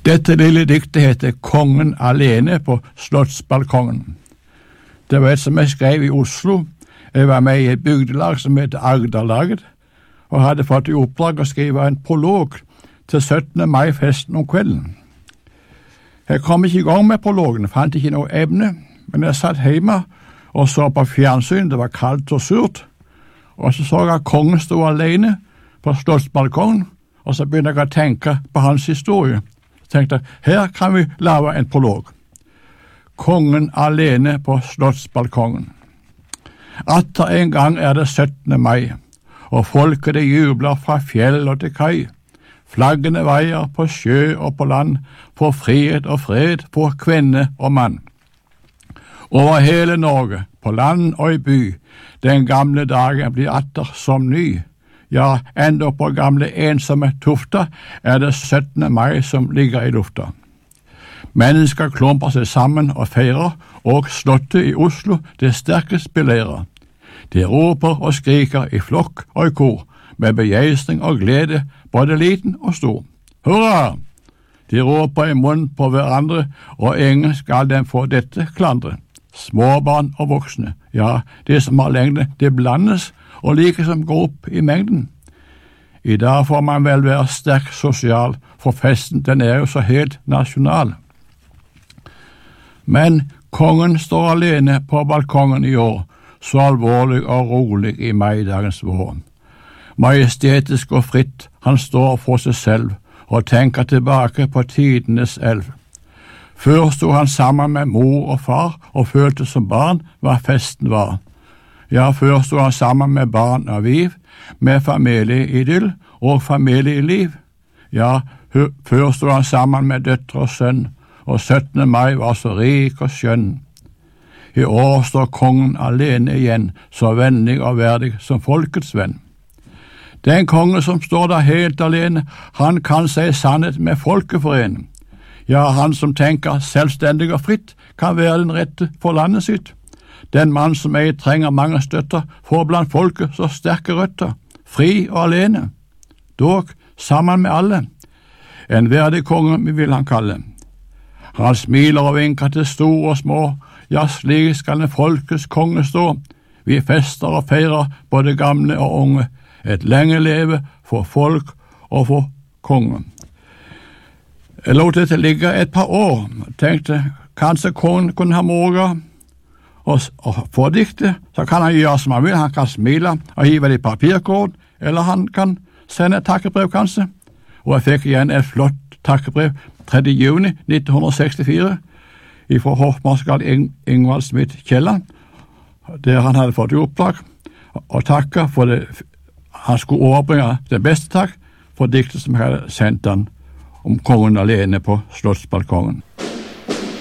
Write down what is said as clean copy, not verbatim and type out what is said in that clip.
Dette lille diktet heter Kongen alene på slottsbalkongen. Det var et som jeg skrev i Oslo. Jeg var med i et bygdelag som heter Agderlaget, og hadde fått i oppdrag å skrive en prolog til 17. mai-festen om kvelden. Jeg kom ikke i gang med prologen, fant ikke noe emne, men jeg satt hjemme og så på fjernsyn. Det var kaldt og surt, og så jeg at kongen stod alene på slottsbalkongen, og så begynte jeg å tenke på hans historie. Så tenkte jeg, her kan vi lage en prolog. Kongen alene på slottsbalkongen. Atter en gang det 17. mai, og folket det jubler fra fjell og til kai. Flaggene veier på sjø og på land, for frihet og fred, for kvinne og mann. Over hele Norge, på land og i by, den gamle dagen blir atter som ny. Ja, enda på gamle ensomme Tofta det 17. mai som ligger i lufta. Mennesker klumper seg sammen og feirer, og slottet i Oslo det sterkest belærer. De roper og skriker i flokk og i kor, med begeistring og glede, både liten og stor. Hurra! De roper i munn på hverandre, og ingen skal dem få dette klandre. Småbarn og voksne, ja, det som har lengde, det blandes, og like som går opp i mengden. I dag får man vel være sterk sosial, for festen den jo så helt nasjonal. Men kongen står alene på balkongen i år, så alvorlig og rolig i maidagens vår. Majestetisk og fritt, han står for seg selv, og tenker tilbake på tidenes elv. Før stod han sammen med mor og far, og følte som barn hva festen var. Ja, før stod han sammen med barn og viv, med familieidyll og familieliv. Ja, før stod han sammen med døtre og sønn, og 17. mai var så rik og skjønn. I år står kongen alene igjen, så vennlig og verdig som folkets venn. Den konge som står der helt alene, han kan si sannhet med folkeforening. Ja, han som tenker selvstendig og fritt, kan være den rette for landet sitt. Den mann som trenger mange støtter, får blant folket så sterke røtter, fri og alene. Dog sammen med alle. En verdig konge vil han kalle. Han smiler og vinker til store og små, ja, slik skal en folkets konge stå. Vi fester og feirer både gamle og unge, et lenge leve for folk og for kongen. Jeg lot dette ligge et par år, tenkte kanskje kongen kunne ha morgen, og få dikte, så kan han gjøre som han vil. Han kan smile og hive det i papirkort, eller han kan sende et takkebrev kanskje. Og jeg fikk igjen et flott takkebrev 3. juni 1964 fra hoffmarskal Ingvald Smith Kielland, der han hadde fått i oppdrag og takke for det. Han skulle overbringe den beste takk for diktet som jeg hadde sendt han om kongen alene på slottsbalkongen.